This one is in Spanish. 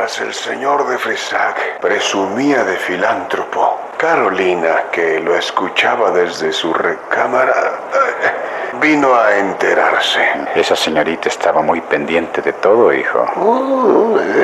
Mientras el señor de Frisac presumía de filántropo, Carolina, que lo escuchaba desde su recámara, vino a enterarse. Esa señorita estaba muy pendiente de todo, hijo.